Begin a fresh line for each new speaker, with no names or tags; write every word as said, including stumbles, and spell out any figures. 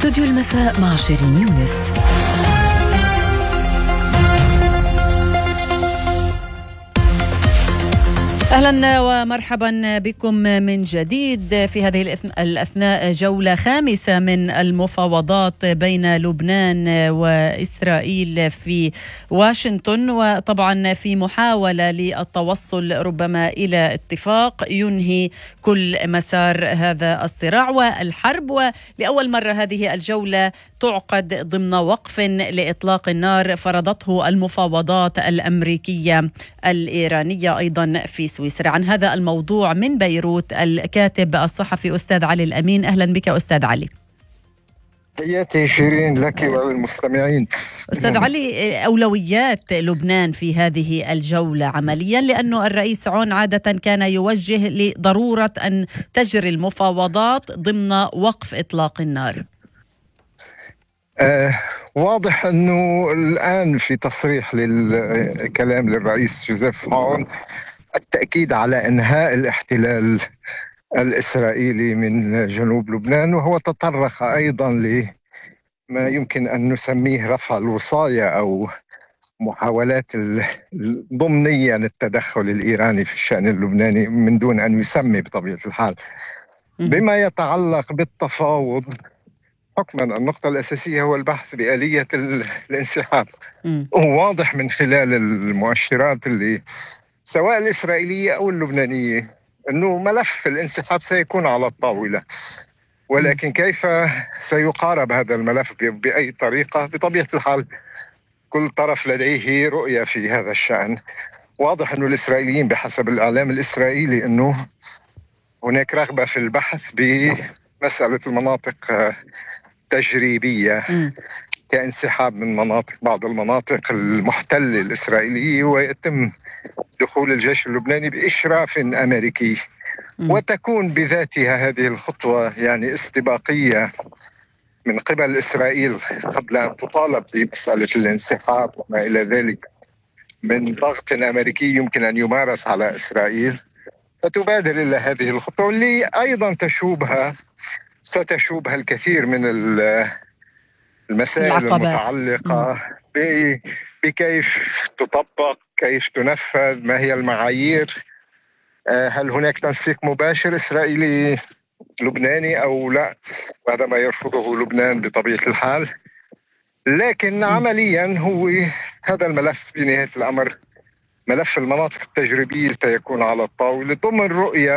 استوديو المساء مع شيرين يونس. أهلا ومرحبا بكم من جديد في هذه الأثناء. جولة خامسة من المفاوضات بين لبنان وإسرائيل في واشنطن، وطبعا في محاولة للتوصل ربما إلى اتفاق ينهي كل مسار هذا الصراع والحرب. ولأول مرة هذه الجولة تعقد ضمن وقف لإطلاق النار فرضته المفاوضات الأمريكية الإيرانية أيضا في سويسرا. عن هذا الموضوع من بيروت الكاتب الصحفي أستاذ علي الأمين. أهلا بك أستاذ علي.
تحياتي شيرين لك وللمستمعين.
أستاذ علي، أولويات لبنان في هذه الجولة عمليا، لأنه الرئيس عون عادة كان يوجه لضرورة أن تجري المفاوضات ضمن وقف إطلاق النار.
آه واضح أنه الآن في تصريح للكلام للرئيس جوزيف عون التأكيد على إنهاء الاحتلال الإسرائيلي من جنوب لبنان، وهو تطرق أيضا لما يمكن أن نسميه رفع الوصاية أو محاولات ضمنيا التدخل الإيراني في الشأن اللبناني من دون أن يسمي بطبيعة الحال. بما يتعلق بالتفاوض، حكما النقطة الأساسية هو البحث بآلية الانسحاب. وواضح من خلال المؤشرات اللي سواء الإسرائيلية أو اللبنانية أنه ملف الانسحاب سيكون على الطاولة، ولكن كيف سيقارب هذا الملف بأي طريقة؟ بطبيعة الحال كل طرف لديه رؤية في هذا الشأن. واضح أنه الإسرائيليين بحسب الإعلام الإسرائيلي أنه هناك رغبة في البحث بمسألة المناطق تجريبية كانسحاب من مناطق بعض المناطق المحتلة الإسرائيلية ويتم دخول الجيش اللبناني بإشراف أمريكي، وتكون بذاتها هذه الخطوة يعني استباقية من قبل إسرائيل قبل أن تطالب بمسألة الانسحاب وما إلى ذلك من ضغط أمريكي يمكن أن يمارس على إسرائيل، فتبادر إلى هذه الخطوة اللي أيضا تشوبها ستشوبها الكثير من المسائل العقبات. المتعلقة بكيف تطبق، كيف تنفذ، ما هي المعايير، هل هناك تنسيق مباشر إسرائيلي لبناني أو لا، وهذا ما يرفضه لبنان بطبيعة الحال. لكن عمليا هو هذا الملف في نهاية الأمر ملف المناطق التجريبية سيكون على الطاولة ضمن رؤية